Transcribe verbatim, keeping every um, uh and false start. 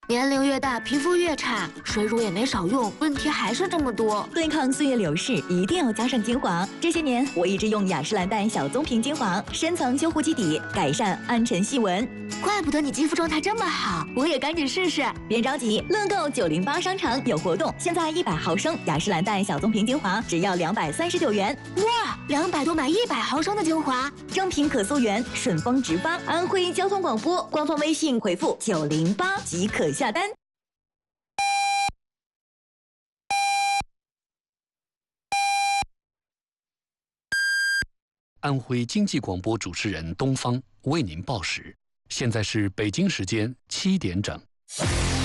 年龄越大，皮肤越差，水乳也没少用，问题还是这么多。 对抗岁月流逝，一定要加上精华。这些年，我一直用雅诗兰黛小棕瓶精华，深层修护基底，改善暗沉细纹。 怪不得你肌肤状态这么好，我也赶紧试试。 别着急，乐购九零八商城有活动，现在一百毫升雅诗兰黛小棕瓶精华只要两百三十九元。 哇，两百多买一百毫升的精华， 正品可溯源，顺丰直发。安徽交通广播官方微信回复九零八即可下单。 安徽经济广播主持人东方为您报时，现在是北京时间七点整。